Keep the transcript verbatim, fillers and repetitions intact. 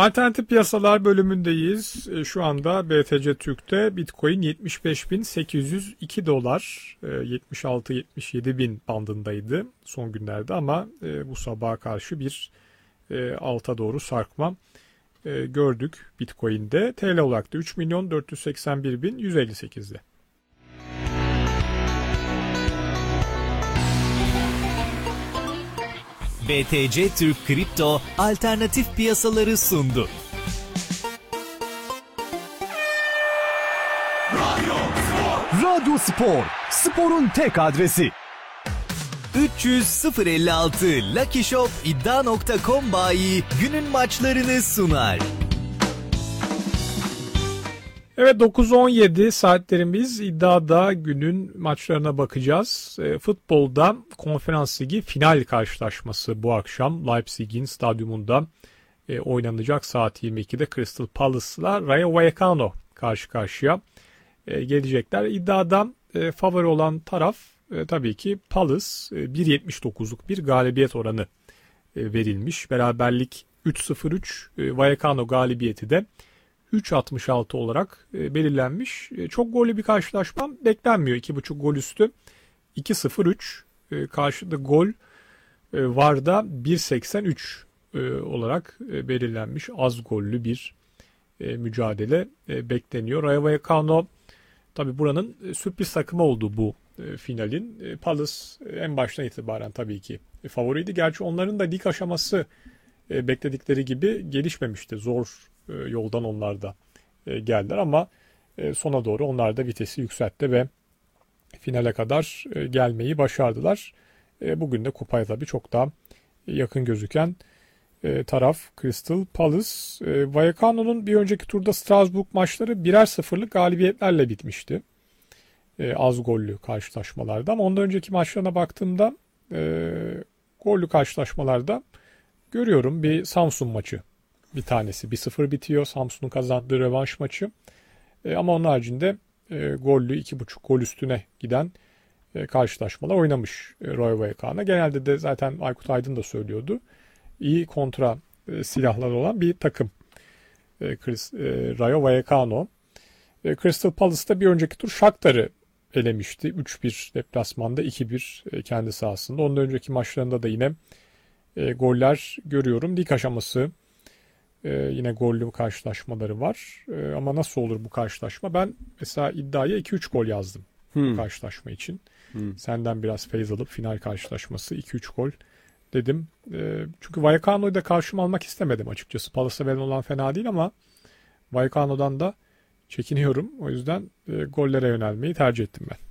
Alternatif piyasalar bölümündeyiz. Şu anda B T C Türk'te Bitcoin yetmiş beş bin sekiz yüz iki dolar, yetmiş altı yetmiş yedi bin bandındaydı son günlerde ama bu sabaha karşı bir alta doğru sarkma gördük Bitcoin'de. T L olarak da üç milyon dört yüz seksen bir bin yüz elli sekiz'de. B T C Türk Kripto alternatif piyasaları sundu. Radyo Spor. Radyo Spor. Sporun tek adresi. üç yüz sıfır elli altı Lucky Shop iddia nokta com bayi günün maçlarını sunar. Evet, dokuz on yedi saatlerimiz iddiada günün maçlarına bakacağız. E, futbolda Konferans Ligi final karşılaşması bu akşam Leipzig'in stadyumunda e, oynanacak saat yirmi ikide Crystal Palace'la Rayo Vallecano karşı karşıya e, gelecekler. İddiada e, favori olan taraf e, tabii ki Palace. E, bir yetmiş dokuz'luk bir galibiyet oranı e, verilmiş. Beraberlik üç sıfır üç, e, Vallecano galibiyeti de üç altmış altı olarak e, belirlenmiş. E, çok gollü bir karşılaşma beklenmiyor. iki buçuk gol üstü iki sıfır üç. E, karşıda gol e, VAR'da bir seksen üç e, olarak e, belirlenmiş. Az gollü bir e, mücadele e, bekleniyor. Rayo Vallecano tabi buranın e, sürpriz takımı oldu bu e, finalin. E, Palace e, en baştan itibaren tabii ki e, favoriydi. Gerçi onların da lig aşaması e, bekledikleri gibi gelişmemişti. Zor yoldan onlar da geldiler ama sona doğru onlar da vitesi yükseltti ve finale kadar gelmeyi başardılar. Bugün de kupaya tabii çok daha yakın gözüken taraf Crystal Palace. Vallecano'nun bir önceki turda Strasbourg maçları birer sıfırlık galibiyetlerle bitmişti. Az gollü karşılaşmalarda ama ondan önceki maçlarına baktığımda gollü karşılaşmalarda görüyorum bir Samsun maçı. Bir tanesi bir sıfır bitiyor. Samsun'un kazandığı rövanş maçı. E, ama onun haricinde e, gollü iki buçuk gol üstüne giden e, karşılaşmalar oynamış e, Rayo Vallecano. Genelde de zaten Aykut Aydın da söylüyordu. İyi kontra e, silahları olan bir takım e, Chris, e, Rayo Vallecano. E, Crystal Palace'da bir önceki tur Shakhtar'ı elemişti. üç bir deplasmanda, iki bir e, kendi sahasında. Ondan önceki maçlarında da yine e, goller görüyorum. Lig aşaması Ee, yine gollü karşılaşmaları var. Ee, ama nasıl olur bu karşılaşma? Ben mesela iddiaya iki üç gol yazdım hmm. bu karşılaşma için. Hmm. Senden biraz feyz alıp final karşılaşması iki üç gol dedim. Ee, çünkü Vallecano'yu da karşıma almak istemedim açıkçası. Palace'a veren olan fena değil ama Vallecano'dan da çekiniyorum. O yüzden e, gollere yönelmeyi tercih ettim ben.